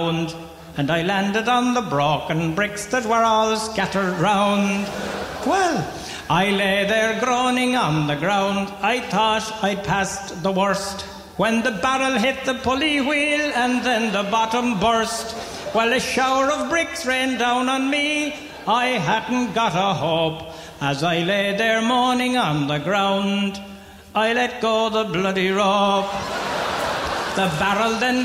and I landed on the broken bricks that were all scattered round. Well, I lay there groaning on the ground. I thought I'd passed the worst, when the barrel hit the pulley wheel and then the bottom burst. Well, a shower of bricks rained down on me. I hadn't got a hope. As I lay there moaning on the ground, I let go the bloody rope. The barrel then